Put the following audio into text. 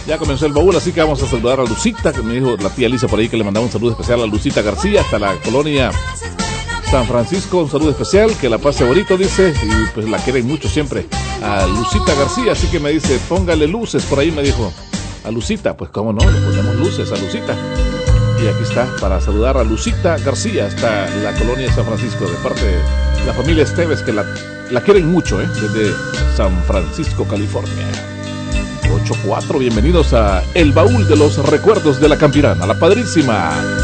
Ya comenzó el baúl, así que vamos a saludar a Lucita, que me dijo la tía Lisa por ahí que le mandaba un saludo especial a Lucita García, hasta la colonia San Francisco, un saludo especial, que la pase bonito, dice, y pues la quieren mucho siempre a Lucita García, así que me dice, póngale luces, por ahí me dijo, a Lucita, pues cómo no, le ponemos luces a Lucita. Y aquí está, para saludar a Lucita García, hasta la colonia San Francisco, de parte de la familia Esteves, que la quieren mucho, desde San Francisco, California. 8-4, bienvenidos a El Baúl de los Recuerdos de la Campirana, la padrísima